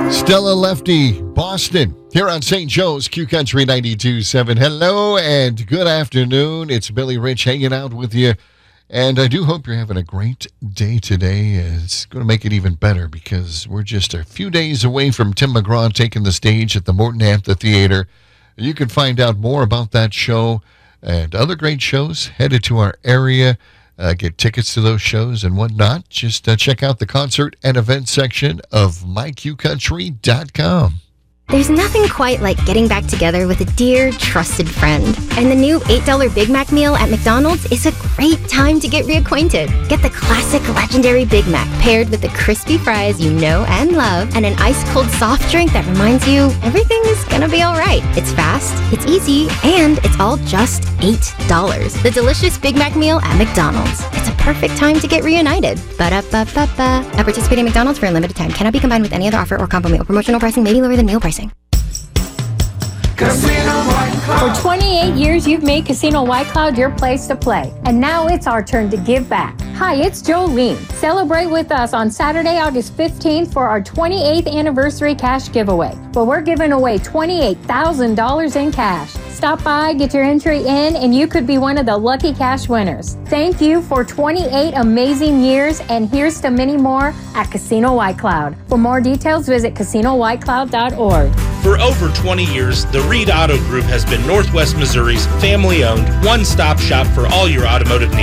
Stella Lefty, Boston, here on St. Joe's, Q Country 92.7. Hello and good afternoon. It's Billy Rich hanging out with you. And I do hope you're having a great day today. It's going to make it even better because we're just a few days away from Tim McGraw taking the stage at the Morton Amphitheater. You can find out more about that show and other great shows headed to our area. Get tickets to those shows and whatnot. Just check out the concert and event section of myqcountry.com. There's nothing quite like getting back together with a dear, trusted friend. And the new $8 Big Mac meal at McDonald's is a great time to get reacquainted. Get the classic legendary Big Mac paired with the crispy fries you know and love and an ice-cold soft drink that reminds you everything is gonna be all right. It's fast, it's easy, and it's all just $8. The delicious Big Mac meal at McDonald's. It's a perfect time to get reunited. Ba-da-ba-ba-ba. At participating McDonald's for a limited time. Cannot be combined with any other offer or combo meal. Promotional pricing may be lower than meal pricing. For 28 years, you've made Casino White Cloud your place to play. And now it's our turn to give back. Hi, it's Jolene. Celebrate with us on Saturday, August 15th for our 28th anniversary cash giveaway. But we're giving away $28,000 in cash. Stop by, get your entry in, and you could be one of the lucky cash winners. Thank you for 28 amazing years, and here's to many more at Casino White Cloud. For more details, visit CasinoWhiteCloud.org. For over 20 years, the Reed Auto Group has been Northwest Missouri's family-owned, one-stop shop for all your automotive needs.